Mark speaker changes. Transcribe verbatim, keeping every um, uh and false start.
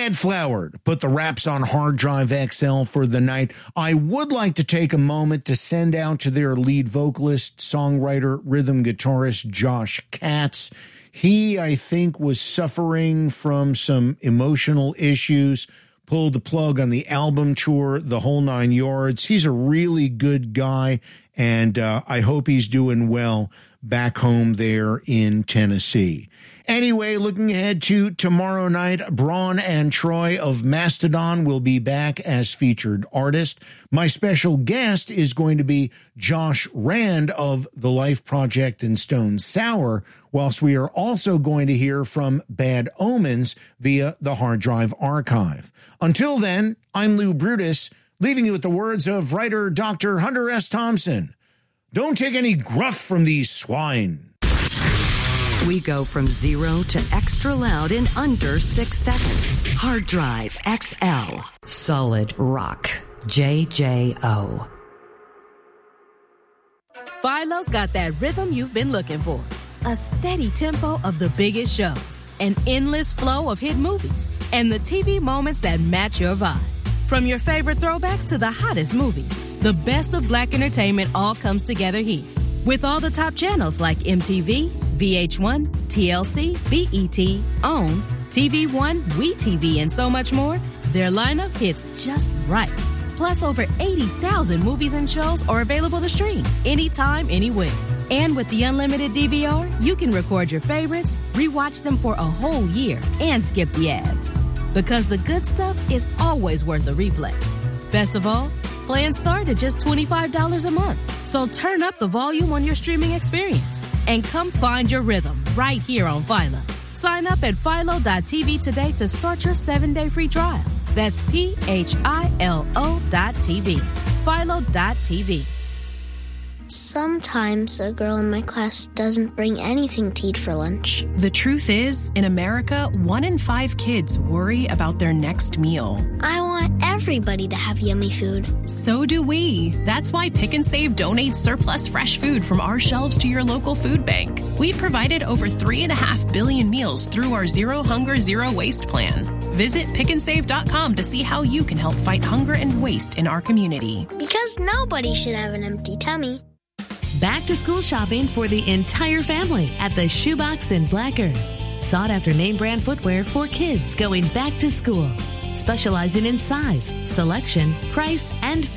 Speaker 1: Bad Flower to put the wraps on Hard Drive X L for the night. I would like to take a moment to send out to their lead vocalist, songwriter, rhythm guitarist, Josh Katz. He, I think, was suffering from some emotional issues, pulled the plug on the album tour, the whole nine yards. He's a really good guy, and uh, I hope he's doing well back home there in Tennessee. Anyway, looking ahead to tomorrow night, Braun and Troy of Mastodon will be back as featured artist. My special guest is going to be Josh Rand of The Life Project and Stone Sour, whilst we are also going to hear from Bad Omens via the Hard Drive Archive. Until then, I'm Lou Brutus, leaving you with the words of writer Doctor Hunter S. Thompson. Don't take any gruff from these swine.
Speaker 2: We go from zero to extra loud in under six seconds. Hard Drive X L. Solid rock. J J O.
Speaker 3: Philo's got that rhythm you've been looking for. A steady tempo of the biggest shows. An endless flow of hit movies. And the T V moments that match your vibe. From your favorite throwbacks to the hottest movies, the best of Black entertainment all comes together here. With all the top channels like M T V, V H one, T L C, B E T, OWN, T V One, WeTV, and so much more, their lineup hits just right. Plus, over eighty thousand movies and shows are available to stream anytime, anywhere. And with the unlimited D V R, you can record your favorites, rewatch them for a whole year, and skip the ads. Because the good stuff is always worth a replay. Best of all, plans start at just twenty-five dollars a month. So turn up the volume on your streaming experience and come find your rhythm right here on Philo. Sign up at philo dot t v today to start your seven-day free trial. That's P H I L O dot T V. philo dot t v.
Speaker 4: Sometimes a girl in my class doesn't bring anything to eat for lunch.
Speaker 5: The truth is, in America, one in five kids worry about their next meal.
Speaker 4: I want everybody to have yummy food.
Speaker 5: So do we. That's why Pick and Save donates surplus fresh food from our shelves to your local food bank. We've provided over three and a half billion meals through our Zero Hunger, Zero Waste plan. Visit pick and save dot com to see how you can help fight hunger and waste in our community.
Speaker 4: Because nobody should have an empty tummy.
Speaker 6: Back to school shopping for the entire family at the Shoebox in Black Earth. Sought after name brand footwear for kids going back to school. Specializing in size, selection, price, and fit.